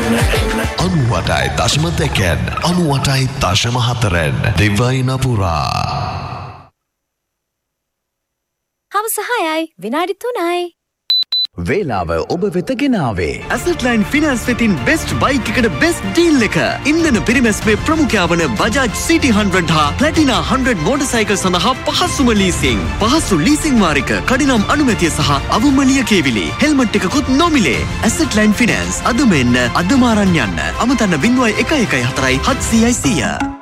98.2 98.4 දිවයින පුරා. හවස 6යි විනාඩි 3යි. වේලාව ඔබ වෙත ගෙනාවේ Assetline Finance වෙතින් best bike එකට best deal එක. ඉන්ධන පිරිමැස්මේ ප්‍රමුඛයා වන Bajaj City 100 හා Platina 100 motorcycle සඳහා පහසුම leasing. පහසු leasing වාරික, කඩිනම් අනුමැතිය සහ අවම ලියකියවිලි. හෙල්මට් එකකුත් නොමිලේ. Assetline Finance අදම එන්න අදම අරන් යන්න. අමතන්න 0114 700 100.